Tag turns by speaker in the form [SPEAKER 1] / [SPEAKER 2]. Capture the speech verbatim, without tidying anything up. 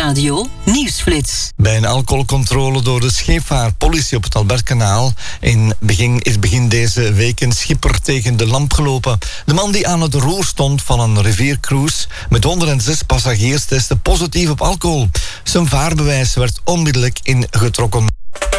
[SPEAKER 1] Nieuwsradio Nieuwsflits.
[SPEAKER 2] Bij een alcoholcontrole door de scheepvaartpolitie op het Albertkanaal in begin, is begin deze week een schipper tegen de lamp gelopen. De man die aan het roer stond van een riviercruise met honderdzes passagiers testte positief op alcohol. Zijn vaarbewijs werd onmiddellijk ingetrokken.